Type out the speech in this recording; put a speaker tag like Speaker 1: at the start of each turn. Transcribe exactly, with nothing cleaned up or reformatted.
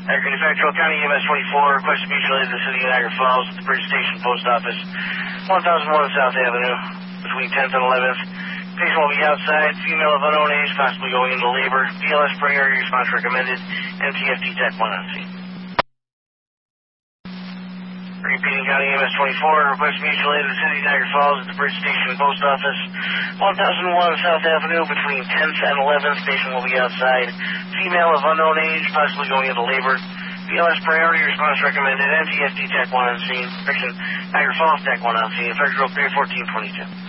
Speaker 1: Niagara Factual County E M S twenty-four, request to mutual aid to the city of Niagara Falls at the Bridge Station Post Office, one thousand one South Avenue, between tenth and eleventh. Patient will be outside, female of unknown age, possibly going into labor. B L S priority response recommended. N T F T Tech one on scene. Repeating County E M S twenty-four, request mutual aid to the city of Niagara Falls at the Bridge Station Post Office, one thousand one South Avenue, between tenth and eleventh. Patient will be outside, female of unknown age, possibly going into labor. B L S priority response recommended. N T F T Tech one on scene. Fiction Niagara Falls Tech one on scene. Effective rope three fourteen twenty-two.